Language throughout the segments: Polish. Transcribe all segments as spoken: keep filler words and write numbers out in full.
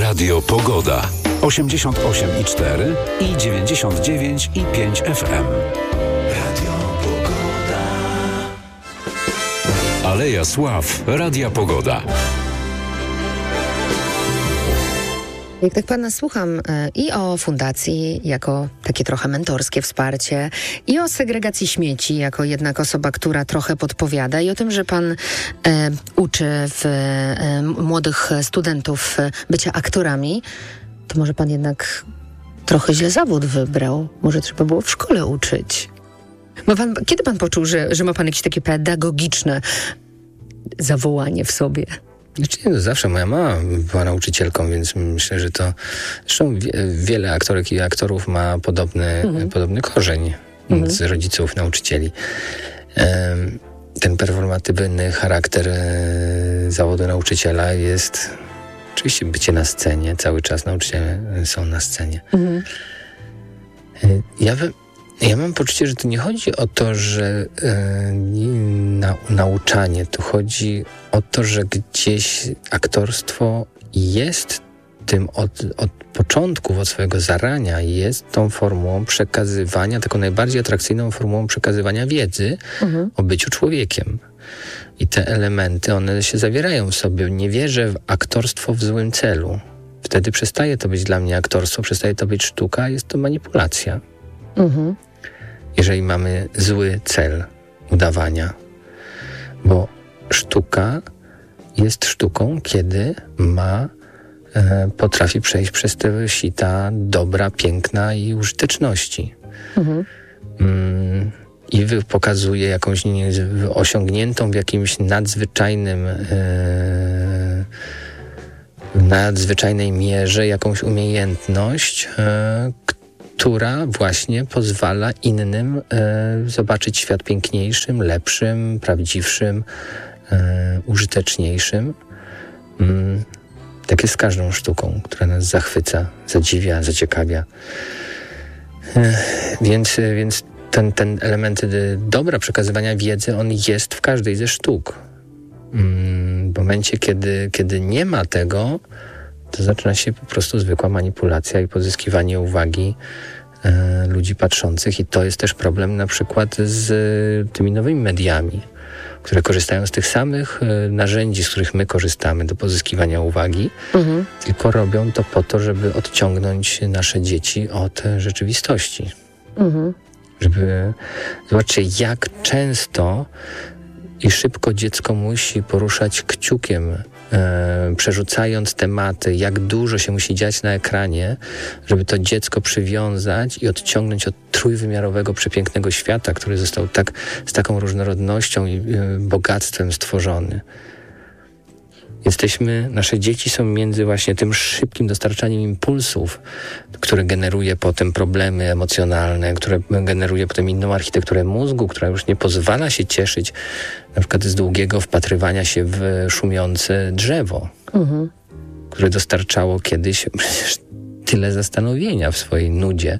Radio Pogoda. osiemdziesiąt osiem i cztery i dziewięćdziesiąt dziewięć i pięć F M. Radio Pogoda. Aleja Sław. Radia Pogoda. Jak tak pana słucham i o fundacji jako takie trochę mentorskie wsparcie, i o segregacji śmieci jako jednak osoba, która trochę podpowiada, i o tym, że pan e, uczy w, e, młodych studentów bycia aktorami, to może pan jednak trochę źle zawód wybrał. Może trzeba było w szkole uczyć. Ma pan, kiedy pan poczuł, że, że ma pan jakieś takie pedagogiczne zawołanie w sobie? Znaczy, no zawsze moja mama była nauczycielką, więc myślę, że to... Zresztą wie, wiele aktorek i aktorów ma podobny, mhm. podobny korzeń mhm. z rodziców nauczycieli. Um, ten performatywny charakter e, zawodu nauczyciela jest... Oczywiście bycie na scenie, cały czas nauczyciele są na scenie. Mhm. E, ja bym... Ja mam poczucie, że tu nie chodzi o to, że e, na, nauczanie, tu chodzi o to, że gdzieś aktorstwo jest tym od, od początku, od swojego zarania, jest tą formułą przekazywania, taką najbardziej atrakcyjną formułą przekazywania wiedzy mhm. o byciu człowiekiem. I te elementy, one się zawierają w sobie. Nie wierzę w aktorstwo w złym celu. Wtedy przestaje to być dla mnie aktorstwo, przestaje to być sztuka, jest to manipulacja. Mhm. Jeżeli mamy zły cel udawania. Bo sztuka jest sztuką, kiedy ma, e, potrafi przejść przez te sita dobra, piękna i użyteczności. Mhm. Mm, I wy, pokazuje jakąś nie, osiągniętą w jakimś nadzwyczajnym e, w nadzwyczajnej mierze jakąś umiejętność, e, która właśnie pozwala innym e, zobaczyć świat piękniejszym, lepszym, prawdziwszym, e, użyteczniejszym. Mm, tak jest z każdą sztuką, która nas zachwyca, zadziwia, zaciekawia. E, więc więc ten, ten element dobra przekazywania wiedzy, on jest w każdej ze sztuk. Mm, w momencie, kiedy, kiedy nie ma tego, to zaczyna się po prostu zwykła manipulacja i pozyskiwanie uwagi e, ludzi patrzących, i to jest też problem na przykład z e, tymi nowymi mediami, które korzystają z tych samych e, narzędzi, z których my korzystamy do pozyskiwania uwagi, mhm. tylko robią to po to, żeby odciągnąć nasze dzieci od e, rzeczywistości. Mhm. Żeby... Zobaczcie, jak często i szybko dziecko musi poruszać kciukiem, E, przerzucając tematy, jak dużo się musi dziać na ekranie, żeby to dziecko przywiązać i odciągnąć od trójwymiarowego, przepięknego świata, który został tak, z taką różnorodnością i e, bogactwem stworzony. Jesteśmy, nasze dzieci są między właśnie tym szybkim dostarczaniem impulsów, które generuje potem problemy emocjonalne, które generuje potem inną architekturę mózgu, która już nie pozwala się cieszyć na przykład z długiego wpatrywania się w szumiące drzewo, mhm. które dostarczało kiedyś przecież tyle zastanowienia w swojej nudzie.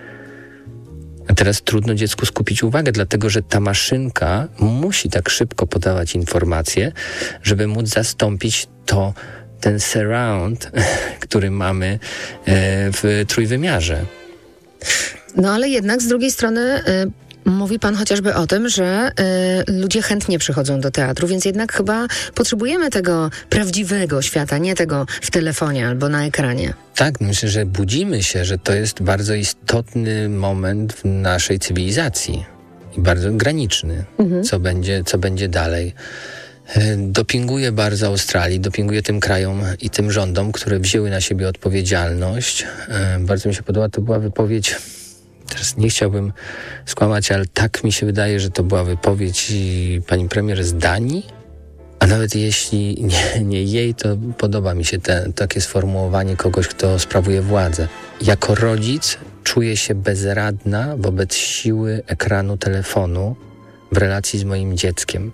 A teraz trudno dziecku skupić uwagę, dlatego że ta maszynka musi tak szybko podawać informacje, żeby móc zastąpić to, ten surround, który mamy w trójwymiarze. No ale jednak z drugiej strony y, mówi pan chociażby o tym, że y, ludzie chętnie przychodzą do teatru, więc jednak chyba potrzebujemy tego prawdziwego świata, nie tego w telefonie albo na ekranie. Tak, myślę, że budzimy się, że to jest bardzo istotny moment w naszej cywilizacji i bardzo graniczny, mhm. co będzie, co będzie dalej. Dopinguję bardzo Australii, dopinguję tym krajom i tym rządom, które wzięły na siebie odpowiedzialność. Bardzo mi się podoba, to była wypowiedź, teraz nie chciałbym skłamać, ale tak mi się wydaje, że to była wypowiedź pani premier z Danii, a nawet jeśli nie, nie jej, to podoba mi się te, takie sformułowanie kogoś, kto sprawuje władzę. Jako rodzic czuję się bezradna wobec siły ekranu telefonu w relacji z moim dzieckiem.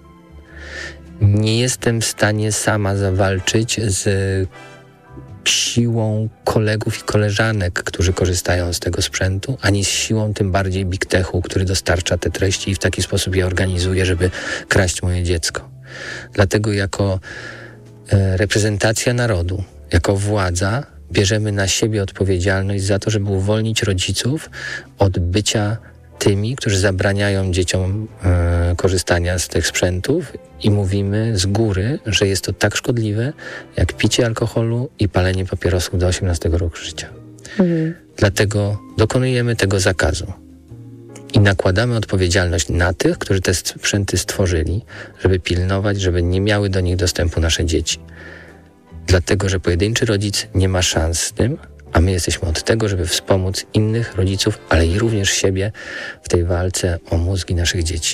Nie jestem w stanie sama zawalczyć z siłą kolegów i koleżanek, którzy korzystają z tego sprzętu, ani z siłą tym bardziej big techu, który dostarcza te treści i w taki sposób je organizuje, żeby kraść moje dziecko. Dlatego jako e, reprezentacja narodu, jako władza bierzemy na siebie odpowiedzialność za to, żeby uwolnić rodziców od bycia tymi, którzy zabraniają dzieciom e, korzystania z tych sprzętów i mówimy z góry, że jest to tak szkodliwe, jak picie alkoholu i palenie papierosów do osiemnastego roku życia. Mhm. Dlatego dokonujemy tego zakazu i nakładamy odpowiedzialność na tych, którzy te sprzęty stworzyli, żeby pilnować, żeby nie miały do nich dostępu nasze dzieci. Dlatego, że pojedynczy rodzic nie ma szans z tym, a my jesteśmy od tego, żeby wspomóc innych rodziców, ale i również siebie w tej walce o mózgi naszych dzieci.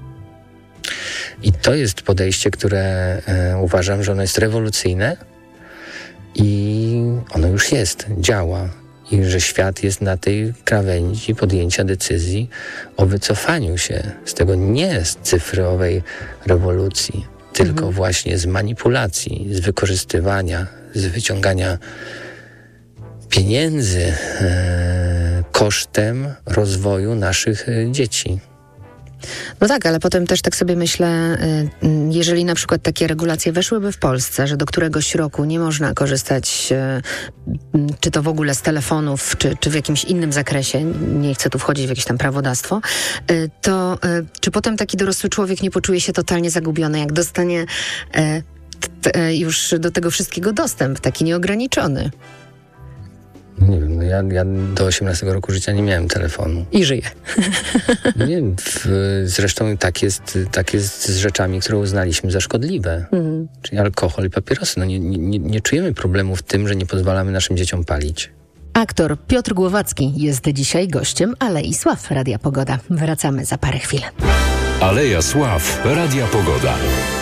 I to jest podejście, które e, uważam, że ono jest rewolucyjne i ono już jest, działa. I że świat jest na tej krawędzi podjęcia decyzji o wycofaniu się z tego nie z cyfrowej rewolucji, tylko mhm. właśnie z manipulacji, z wykorzystywania, z wyciągania pieniędzy e, kosztem rozwoju naszych e, dzieci. No tak, ale potem też tak sobie myślę, jeżeli na przykład takie regulacje weszłyby w Polsce, że do któregoś roku nie można korzystać czy to w ogóle z telefonów, czy, czy w jakimś innym zakresie, nie chcę tu wchodzić w jakieś tam prawodawstwo, to czy potem taki dorosły człowiek nie poczuje się totalnie zagubiony, jak dostanie t, t, już do tego wszystkiego dostęp, taki nieograniczony? Nie wiem, no ja, ja do osiemnastego roku życia nie miałem telefonu. I żyję. No nie wiem, w, zresztą tak jest, tak jest z rzeczami, które uznaliśmy za szkodliwe. Mhm. Czyli alkohol i papierosy. No nie, nie, nie czujemy problemu w tym, że nie pozwalamy naszym dzieciom palić. Aktor Piotr Głowacki jest dzisiaj gościem Alei Sław Radia Pogoda. Wracamy za parę chwil. Aleja Sław Radia Pogoda.